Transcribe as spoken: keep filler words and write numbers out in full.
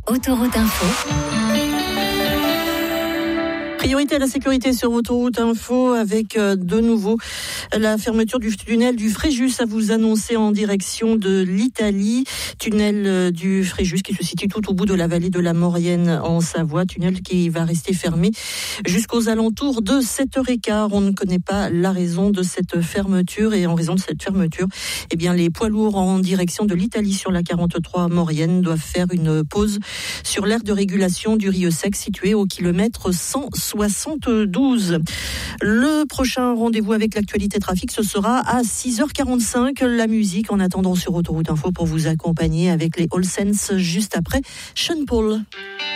Autoroute Info. Priorité à la sécurité sur Autoroute Info avec euh, de nouveau la fermeture du tunnel du Fréjus à vous annoncer en direction de l'Italie. Tunnel euh, du Fréjus qui se situe tout au bout de la vallée de la Maurienne en Savoie. Tunnel qui va rester fermé jusqu'aux alentours de sept heures quinze. On ne connaît pas la raison de cette fermeture et en raison de cette fermeture, eh bien, les poids lourds en direction de l'Italie sur la quarante-trois Maurienne doivent faire une pause sur l'aire de régulation du Rieux-Sec situé au kilomètre cent soixante-douze. Le prochain rendez-vous avec l'actualité trafic, ce sera à six heures quarante-cinq. La musique en attendant sur Autoroute Info pour vous accompagner avec les All Saints juste après Sean Paul.